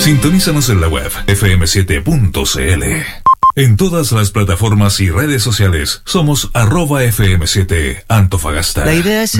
Sintonízanos en la web fm7.cl. En todas las plataformas y redes sociales somos @FM7 Antofagasta. La idea es